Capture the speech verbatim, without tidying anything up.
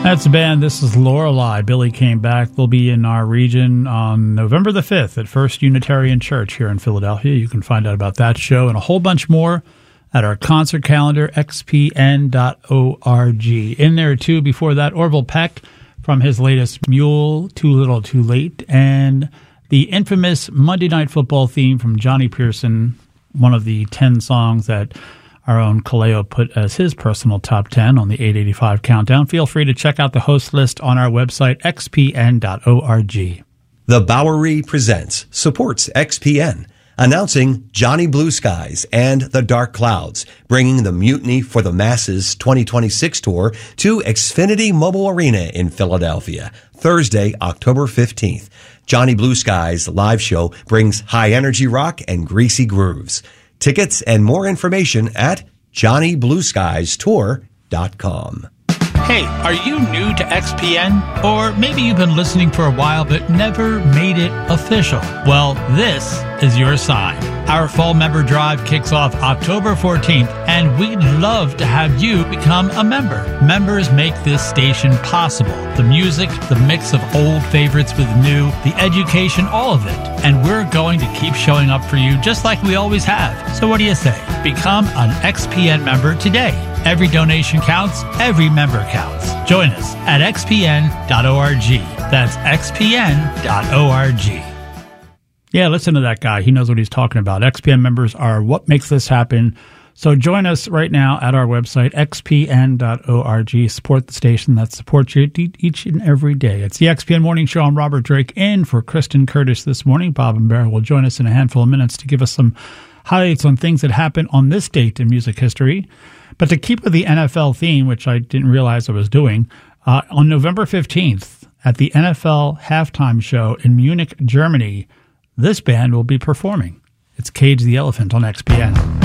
That's the band. This is Lorelei. Billy Came Back. They'll be in our region on November the fifth at First Unitarian Church here in Philadelphia. You can find out about that show and a whole bunch more at our concert calendar, x p n dot org. In there, too, before that, Orville Peck from his latest Mule, Too Little, Too Late, and the infamous Monday Night Football theme from Johnny Pearson, one of the ten songs that our own Kaleo put as his personal top ten on the eight eighty-five countdown. Feel free to check out the host list on our website, x p n dot org. The Bowery Presents supports X P N, announcing Johnny Blue Skies and the Dark Clouds, bringing the Mutiny for the Masses twenty twenty-six tour to Xfinity Mobile Arena in Philadelphia, Thursday, October fifteenth. Johnny Blue Skies live show brings high-energy rock and greasy grooves. Tickets and more information at johnny blue skies tour dot com. Hey, are you new to X P N? Or maybe you've been listening for a while but never made it official. Well, this is your sign. Our fall member drive kicks off October fourteenth, and we'd love to have you become a member. Members make this station possible. The music, the mix of old favorites with new, the education, all of it. And we're going to keep showing up for you just like we always have. So what do you say? Become an X P N member today. Every donation counts. Every member counts. Join us at x p n dot org. That's x p n dot org. Yeah, listen to that guy. He knows what he's talking about. X P N members are what makes this happen. So join us right now at our website, x p n dot org. Support the station that supports you each and every day. It's the X P N Morning Show. I'm Robert Drake in for Kristen Curtis this morning. Bob and Bear will join us in a handful of minutes to give us some highlights on things that happened on this date in music history. But to keep with the N F L theme, which I didn't realize I was doing, uh, on November fifteenth at the N F L halftime show in Munich, Germany, this band will be performing. It's Cage the Elephant on X P N.